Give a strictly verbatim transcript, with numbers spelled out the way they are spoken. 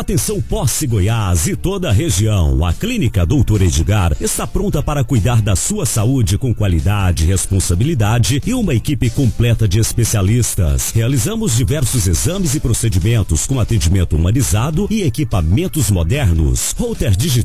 Atenção Posse Goiás e toda a região. A Clínica doutor Edgar está pronta para cuidar da sua saúde com qualidade, responsabilidade e uma equipe completa de especialistas. Realizamos diversos exames e procedimentos com atendimento humanizado e equipamentos modernos. Holter digital